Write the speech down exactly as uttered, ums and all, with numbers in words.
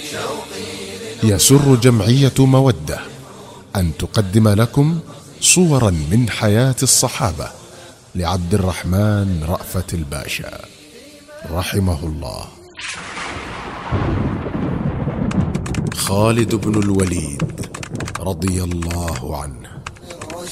يسر جمعية مودة أن تقدم لكم صورا من حياة الصحابة لعبد الرحمن رأفت الباشا رحمه الله. خالد بن الوليد رضي الله عنه.